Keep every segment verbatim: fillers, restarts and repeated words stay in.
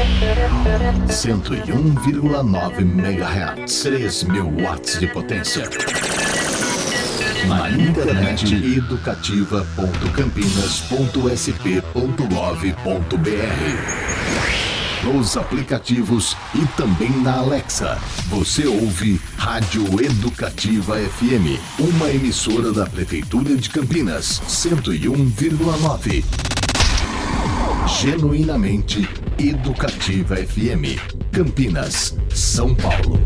cento e um vírgula nove megahertz, três mil watts de potência. Na internet, educativa ponto campinas ponto s p ponto gov ponto b r. Nos aplicativos e também na Alexa. Você ouve Rádio Educativa F M, uma emissora da Prefeitura de Campinas, cento e um vírgula nove. Genuinamente Educativa F M, Campinas, São Paulo.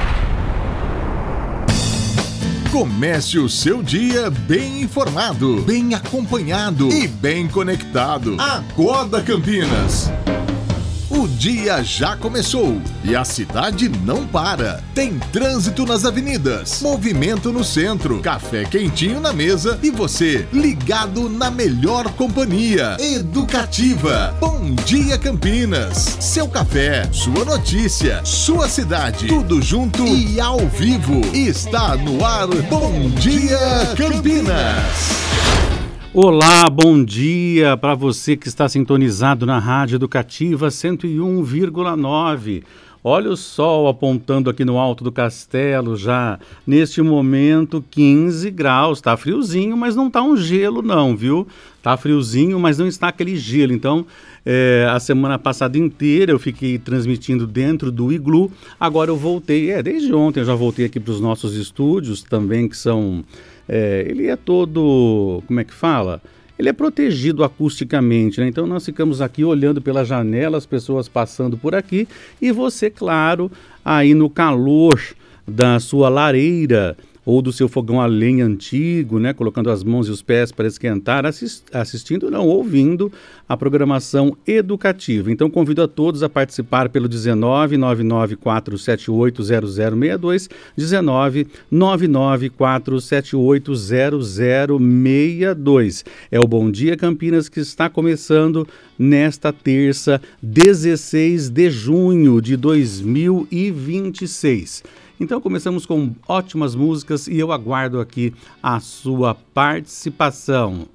Comece o seu dia bem informado, bem acompanhado e bem conectado. Acorda, Campinas! O dia já começou e a cidade não para. Tem trânsito nas avenidas, movimento no centro, café quentinho na mesa e você ligado na melhor companhia. Educativa. Bom dia, Campinas. Seu café, sua notícia, sua cidade, tudo junto e ao vivo. Está no ar. Bom dia, Campinas. Olá, bom dia para você que está sintonizado na Rádio Educativa cento e um vírgula nove. Olha o sol apontando aqui no alto do castelo já. Neste momento, quinze graus. Tá friozinho, mas não tá um gelo não, viu? Tá friozinho, mas não está aquele gelo. Então, é, a semana passada inteira eu fiquei transmitindo dentro do iglu. Agora eu voltei, é, desde ontem eu já voltei aqui para os nossos estúdios também, que são... É, ele é todo, como é que fala? Ele é protegido acusticamente, né? Então nós ficamos aqui olhando pela janela, as pessoas passando por aqui e você, claro, aí no calor da sua lareira ou do seu fogão a lenha antigo, né? Colocando as mãos e os pés para esquentar, assist, assistindo, não, ouvindo a programação educativa. Então convido a todos a participar pelo dezenove, nove nove quatro sete oito, zero zero seis dois, dezenove, nove nove quatro sete oito, zero zero seis dois. É o Bom Dia Campinas que está começando nesta terça, dezesseis de junho de dois mil e vinte e seis. Então começamos com ótimas músicas e eu aguardo aqui a sua participação.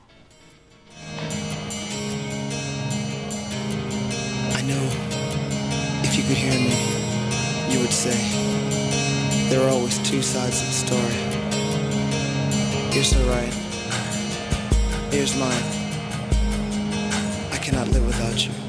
I know if you could hear me, you would say there are always two sides of the story. You're so right. Here's mine. I cannot live without you.